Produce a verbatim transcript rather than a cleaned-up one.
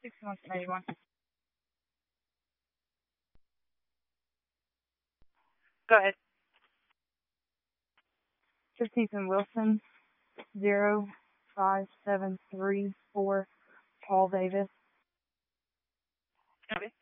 sixty-one eighty-one. Go ahead. fifteenth and Wilson, zero five seven three four, Paul Davis. Copy.